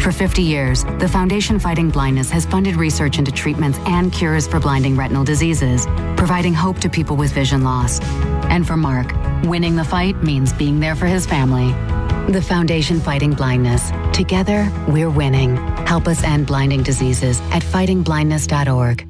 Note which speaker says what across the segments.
Speaker 1: For 50 years, the Foundation Fighting Blindness has funded research into treatments and cures for blinding retinal diseases, providing hope to people with vision loss. And for Mark, winning the fight means being there for his family. The Foundation Fighting Blindness. Together, we're winning. Help us end blinding diseases at fightingblindness.org.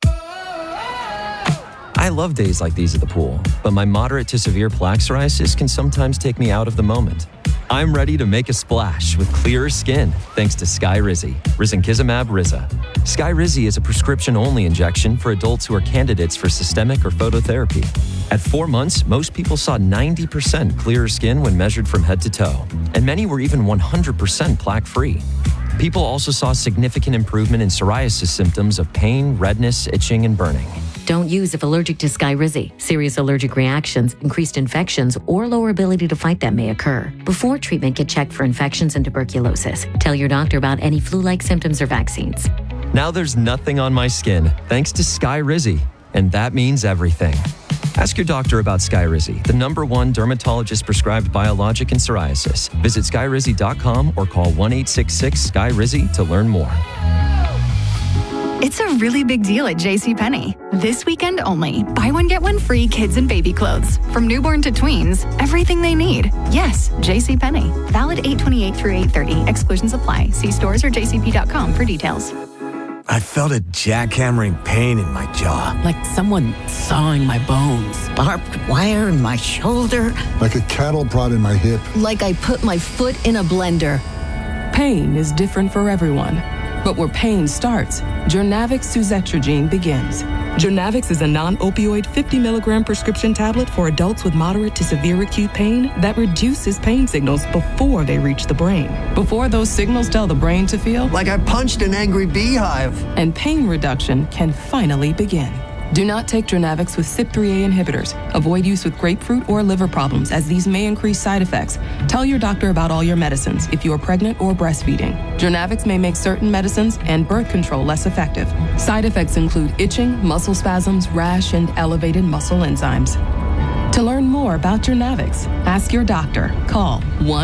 Speaker 2: I love days like these at the pool, but my moderate to severe plaque psoriasis can sometimes take me out of the moment. I'm ready to make a splash with clearer skin thanks to Skyrizi, risankizumab Riza. Skyrizi is a prescription-only injection for adults who are candidates for systemic or phototherapy. At 4 months, most people saw 90% clearer skin when measured from head to toe, and many were even 100% plaque-free. People also saw significant improvement in psoriasis symptoms of pain, redness, itching, and burning.
Speaker 3: Don't use if allergic to Skyrizi. Serious allergic reactions, increased infections, or lower ability to fight them may occur. Before treatment, get checked for infections and tuberculosis. Tell your doctor about any flu-like symptoms or vaccines.
Speaker 2: Now there's nothing on my skin thanks to Skyrizi, and that means everything. Ask your doctor about Skyrizi, the #1 dermatologist-prescribed biologic in psoriasis. Visit skyrizi.com or call 1-866-SKY-RIZI to learn more.
Speaker 4: It's a really big deal at JCPenney. This weekend only, buy one, get one free kids and baby clothes. From newborn to tweens, everything they need. Yes, JCPenney. Valid 8/28 through 8/30. Exclusions apply. See stores or jcp.com for details.
Speaker 5: I felt a jackhammering pain in my jaw.
Speaker 6: Like someone sawing my bones.
Speaker 7: Barbed wire in my shoulder.
Speaker 8: Like a cattle prod in my hip.
Speaker 9: Like I put my foot in a blender.
Speaker 10: Pain is different for everyone. But where pain starts, Journavx suzetrigine begins. Journavx is a non-opioid 50 milligram prescription tablet for adults with moderate to severe acute pain that reduces pain signals before they reach the brain. Before those signals tell the brain to feel
Speaker 5: like I punched an angry beehive.
Speaker 10: And pain reduction can finally begin. Do not take Journavx with CYP3A inhibitors. Avoid use with grapefruit or liver problems, as these may increase side effects. Tell your doctor about all your medicines if you are pregnant or breastfeeding. Journavx may make certain medicines and birth control less effective. Side effects include itching, muscle spasms, rash, and elevated muscle enzymes. To learn more about Journavx, ask your doctor. Call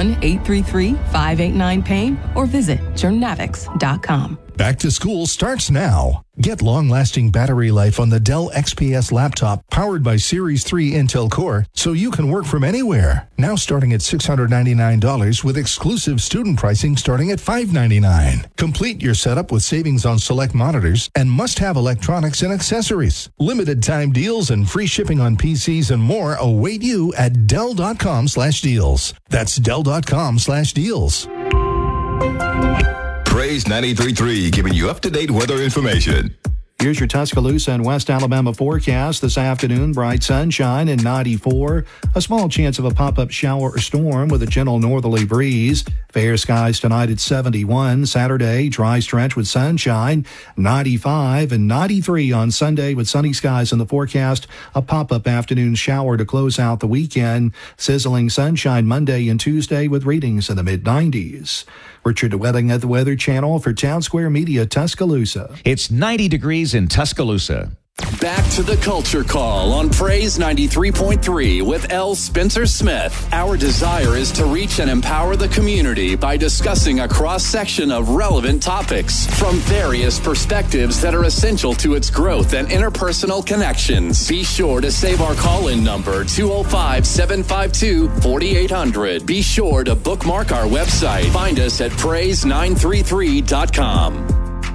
Speaker 10: 1-833-589-PAIN or visit journavx.com.
Speaker 11: Back to school starts now. Get long-lasting battery life on the Dell XPS laptop powered by Series 3 Intel Core so you can work from anywhere. Now starting at $699 with exclusive student pricing starting at $599. Complete your setup with savings on select monitors and must-have electronics and accessories. Limited time deals and free shipping on PCs and more await you at Dell.com/deals. That's Dell.com/deals.
Speaker 12: Praise 93.3, giving you up-to-date weather information.
Speaker 13: Here's your Tuscaloosa and West Alabama forecast. This afternoon, bright sunshine and 94. A small chance of a pop-up shower or storm with a gentle northerly breeze. Fair skies tonight at 71. Saturday, dry stretch with sunshine, 95 and 93 on Sunday with sunny skies in the forecast. A pop-up afternoon shower to close out the weekend. Sizzling sunshine Monday and Tuesday with readings in the mid-90s. Richard Wedding at the Weather Channel for Town Square Media, Tuscaloosa.
Speaker 14: It's 90 degrees in Tuscaloosa.
Speaker 15: Back to the Culture Call on Praise 93.3 with L. Spencer Smith. Our desire is to reach and empower the community by discussing a cross-section of relevant topics from various perspectives that are essential to its growth and interpersonal connections. Be sure to save our call-in number, 205-752-4800. Be sure to bookmark our website. Find us at praise933.com.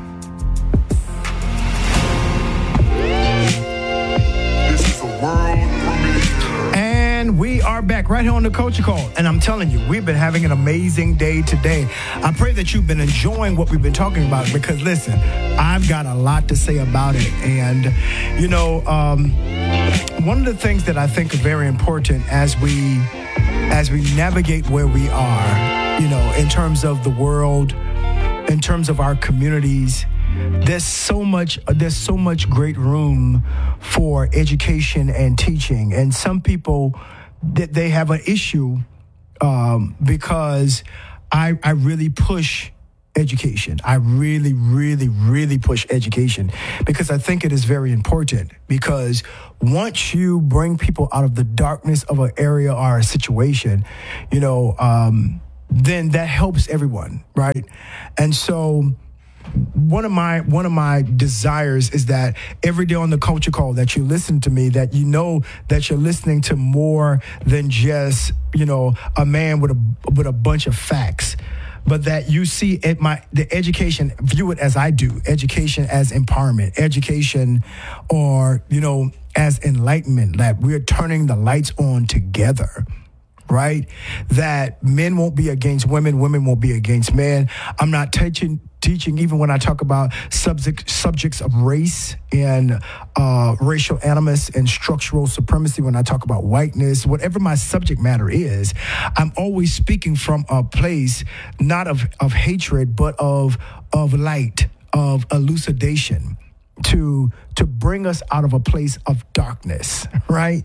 Speaker 16: And we are back right here on the Culture Call. And I'm telling you, we've been having an amazing day today. I pray that you've been enjoying what we've been talking about because, listen, I've got a lot to say about it. And, you know, one of the things that I think are very important as we navigate where we are, you know, in terms of the world, in terms of our communities, there's so much great room for education and teaching. And some people, they have an issue because I really push education. I really, really, really push education because I think it is very important. Because once you bring people out of the darkness of an area or a situation, you know, then that helps everyone, right? And so one of my desires is that every day on the Culture Call that you listen to me, that you know that you're listening to more than just, a man with a bunch of facts, but that you see the education, view it as I do, education as empowerment, education or, as enlightenment, that we're turning the lights on together. Right? That men won't be against women, women won't be against men. I'm not teaching even when I talk about subjects of race and racial animus and structural supremacy, when I talk about whiteness, whatever my subject matter is, I'm always speaking from a place not of hatred, but of light, of elucidation, to bring us out of a place of darkness, right?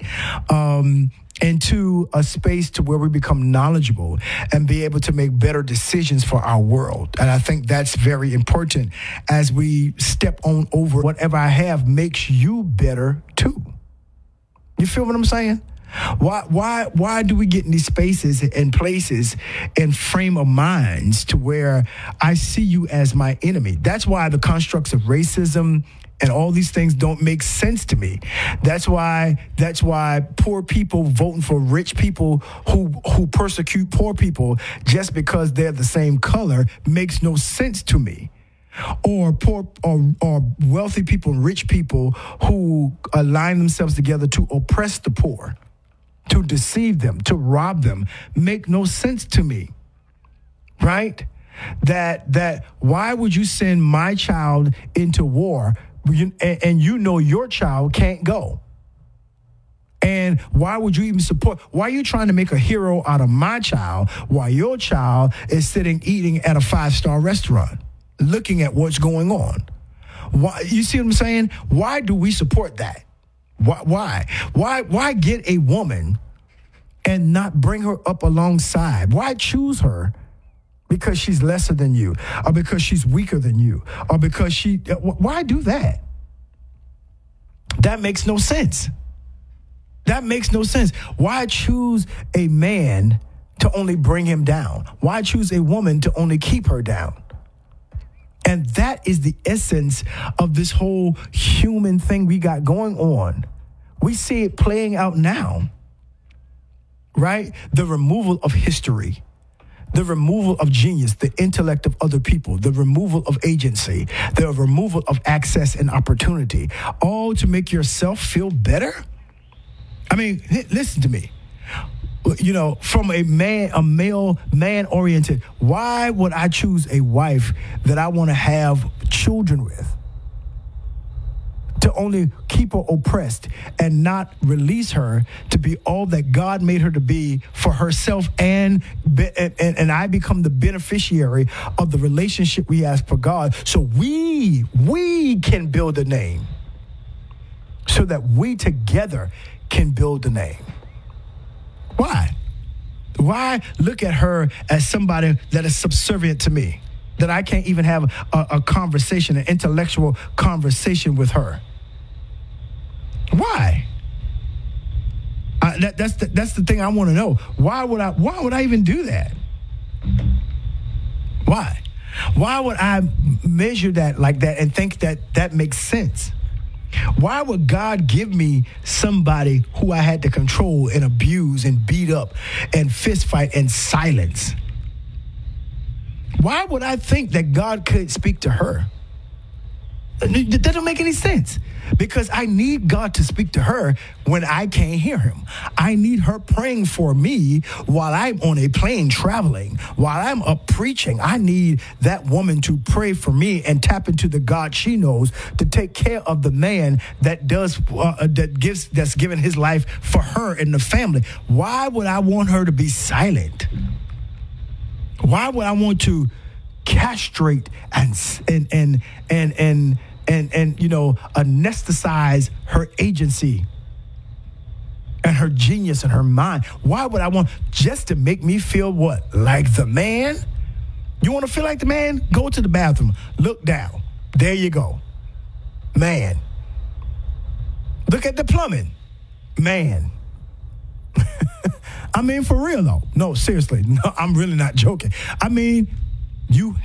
Speaker 16: Into a space to where we become knowledgeable and be able to make better decisions for our world. And I think that's very important as we step on over whatever I have makes you better too. You feel what I'm saying? Why do we get in these spaces and places and frame of minds to where I see you as my enemy? That's why the constructs of racism and all these things don't make sense to me. That's why poor people voting for rich people who persecute poor people just because they're the same color makes no sense to me. Or poor or wealthy people, rich people who align themselves together to oppress the poor, to deceive them, to rob them, make no sense to me. Right? That why would you send my child into war and your child can't go? And why would you even support? Why are you trying to make a hero out of my child while your child is sitting eating at a 5-star restaurant, looking at what's going on? Why? You see what I'm saying? Why do we support that? Why get a woman and not bring her up alongside? Why choose her? Because she's lesser than you, or because she's weaker than you, or because why do that? That makes no sense. That makes no sense. Why choose a man to only bring him down? Why choose a woman to only keep her down? And that is the essence of this whole human thing we got going on. We see it playing out now, right? The removal of history, the removal of genius, the intellect of other people, the removal of agency, the removal of access and opportunity, all to make yourself feel better. I mean, listen to me. From a male man-oriented, why would I choose a wife that I want to have children with? To only keep her oppressed and not release her to be all that God made her to be for herself, and I become the beneficiary of the relationship we have for God, so we can build a name, so that we together can build a name. Why look at her as somebody that is subservient to me, that I can't even have a conversation, an intellectual conversation with her? Why? That's the thing I want to know. Why would I even do that? Why? Why would I measure that like that and think that makes sense? Why would God give me somebody who I had to control and abuse and beat up and fist fight and silence? Why would I think that God could speak to her? That doesn't make any sense. Because I need God to speak to her when I can't hear him. I need her praying for me while I'm on a plane traveling, while I'm up preaching. I need that woman to pray for me and tap into the God she knows to take care of the man that's given his life for her and the family. Why would I want her to be silent? Why would I want to castrate and anesthetize her agency and her genius and her mind? Why would I want just to make me feel what? Like the man? You want to feel like the man? Go to the bathroom. Look down. There you go. Man. Look at the plumbing. Man. I mean, for real, though. No, seriously. No, I'm really not joking. I mean, you